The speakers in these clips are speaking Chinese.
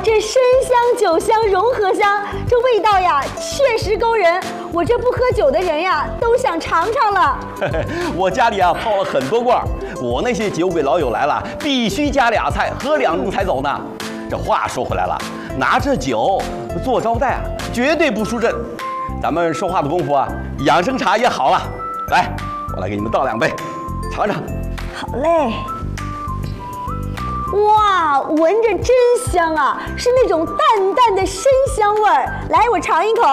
这参香酒香融合香，这味道呀确实勾人。我这不喝酒的人呀，都想尝尝了。 我家里啊泡了很多罐，我那些酒鬼老友来了，必须加俩菜，喝2盅才走呢。这话说回来了，拿这酒做招待啊，绝对不输阵。咱们说话的功夫啊，养生茶也好了。来，我来给你们倒2杯，尝尝。 好嘞。哇，闻着真香啊，是那种淡淡的参香味儿。来，我尝一口。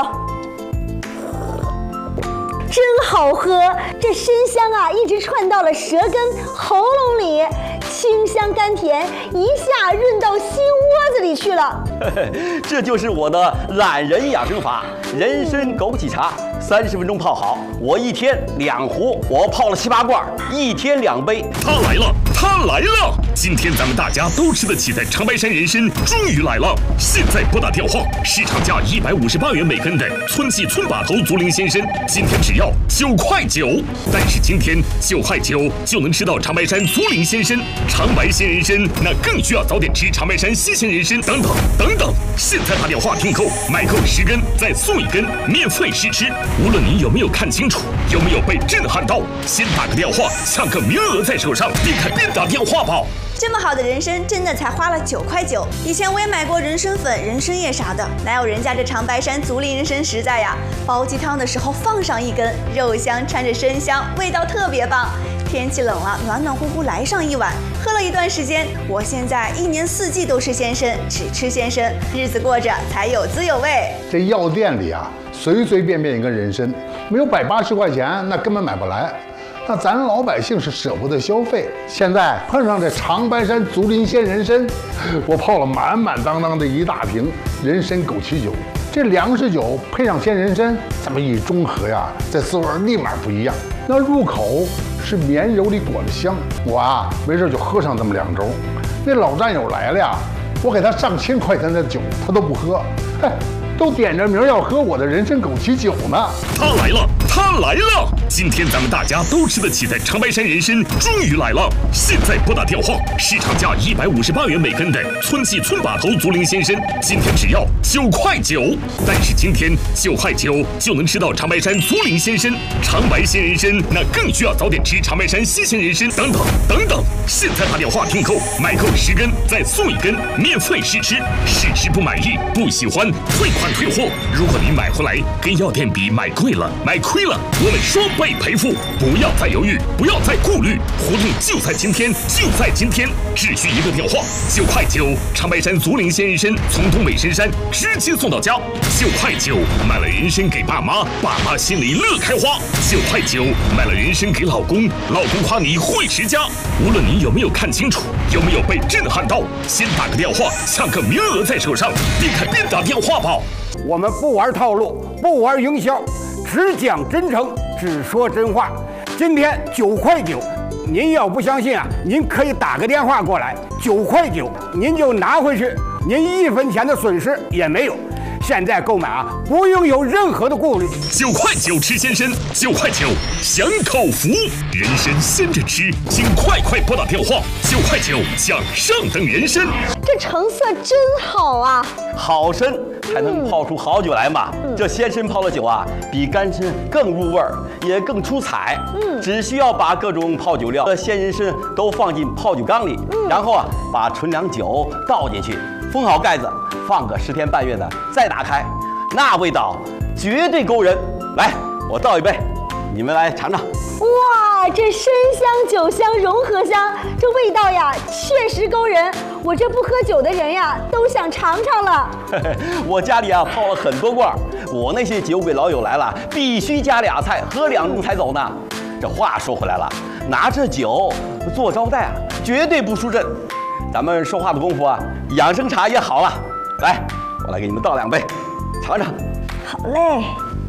真好喝，这参香啊，一直串到了舌根、喉咙里，清香甘甜，一下润到心窝子里去了。 这就是我的懒人养生法，人参枸杞茶，30分钟泡好。我1天2壶，我泡了7、8罐，1天2杯。 他来了，他来了！今天咱们大家都吃得起的长白山人参终于来了！现在拨打电话，市场价158元每根的村系村把头竹林鲜参，今天只要9块9。但是今天9块9就能吃到长白山竹林鲜参、长白鲜人参，那更需要早点吃长白山西鲜人参等等等等。现在打电话订购，买够10根再送1根，免费试吃。无论您有没有看清楚，有没有被震撼到，先打个电话，抢个名额在手上，边看边打电话吧。 这么好的人参，真的才花了9块9。以前我也买过人参粉、人参叶啥的，哪有人家这长白山竹林人参实在呀？煲鸡汤的时候放上1根，肉香掺着参香，味道特别棒。天气冷了，暖暖乎乎来上1碗，喝了一段时间。我现在1年4季都是鲜参，只吃鲜参，日子过着才有滋有味。 这药店里啊，随随便便一根人参，没有180块钱，那根本买不来。那咱老百姓是舍不得消费，现在碰上这长白山竹林鲜人参，我泡了满满当当的1大瓶人参枸杞酒。这粮食酒配上鲜人参，这么一中和呀，这滋味立马不一样。那入口是绵柔里裹着香，我啊没事就喝上这么2盅。那老战友来了呀，我给他上千块钱的酒，他都不喝，都点着名要喝我的人参枸杞酒呢。 他来了，他来了！今天咱们大家都吃得起的长白山人参终于来了！现在拨打电话，市场价158元每根的村系村把头竹林鲜参，今天只要9块9。但是今天9块9就能吃到长白山竹林鲜参、长白鲜人参，那更需要早点吃长白山西鲜人参等等等等。现在打电话订购，买够10根再送1根，免费试吃。试吃不满意、不喜欢，退款退货。如果你买回来跟药店比买贵了、买亏了，我们双倍赔付。不要再犹豫，不要再顾虑，活动就在今天，就在今天，只需1个电话，9块9，长白山竹林鲜人参从东北深山直接送到家，9块9，买了人参给爸妈，爸妈心里乐开花；9块9，买了人参给老公，老公夸你会持家。无论你有没有看清楚，有没有被震撼到，先打个电话，抢个名额在手上，边看边打电话吧。 我们不玩套路，不玩营销，只讲真诚，只说真话。今天9块9，您要不相信啊，您可以打个电话过来，9块9，您就拿回去，您1分钱的损失也没有。现在购买啊，不用有任何的顾虑。 9块9吃鲜参，9块9享口福，人参鲜着吃，请快拨打电话，9块9享上等人参。 这成色真好啊！ 好参才能泡出好酒来嘛。这鲜参泡的酒啊，比干参更入味儿，也更出彩。只需要把各种泡酒料和鲜人参都放进泡酒缸里，然后啊，把纯粮酒倒进去，封好盖子，放个10天半月的，再打开，那味道绝对勾人。来，我倒1杯，你们来尝尝。 哇，这参香酒香融合香，这味道呀确实勾人。我这不喝酒的人呀，都想尝尝了。 我家里啊泡了很多罐，我那些酒鬼老友来了，必须加俩菜，喝2盅才走呢。这话说回来了，拿这酒做招待啊，绝对不输阵。咱们说话的功夫啊，养生茶也好了。来，我来给你们倒2杯，尝尝。 好嘞。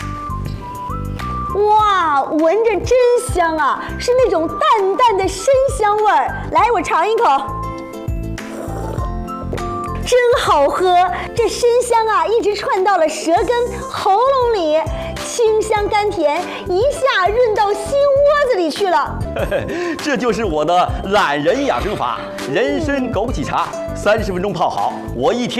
哇，闻着真香啊，是那种淡淡的参香味儿。来，我尝一口。真好喝，这参香啊，一直串到了舌根、喉咙里，清香甘甜，一下润到心窝子里去了。 这就是我的懒人养生法，人参枸杞茶，30分钟泡好，我1天